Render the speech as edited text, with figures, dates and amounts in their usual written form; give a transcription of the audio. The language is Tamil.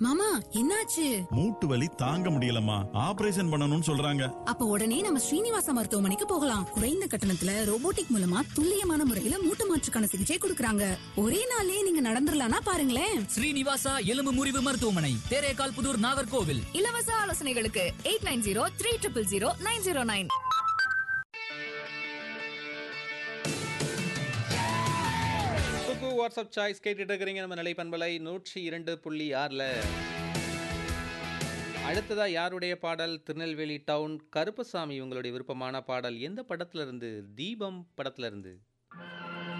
மாமா என்னாச்சு? மூட்டு வலி தாங்க முடியலம்மா, ஆபரேஷன் பண்ணணும்னு சொல்றாங்க. அப்ப உடனே நம்ம ஸ்ரீனிவாசா மருத்துவமனைக்கு போகலாம். குறைந்த கட்டணத்துல ரோபோட்டிக் மூலமா துல்லியமான முறையில மூட்டு மாற்றுக்கான சிகிச்சை கொடுக்கறாங்க. ஒரே நாளே நீங்க நடந்துடலாம்னா பாருங்களேன். ஸ்ரீனிவாசா எலும்பு முறிவு மருத்துவமனை, தேரேகால் புதூர், நாகர்கோவில். இலவச ஆலோசனைகளுக்கு 8903000909. வாட்ஸ்அப் சாய்ஸ் கேட்டுட்டு இருக்கிறீங்க. நம்ம நிலை பண்பலை 102.6ல அடுத்ததா யாருடைய பாடல்? திருநெல்வேலி டவுன் கருப்பசாமி உங்களுடைய விருப்பமான பாடல் எந்த படத்துல இருந்து? தீபம் படத்துல இருந்து.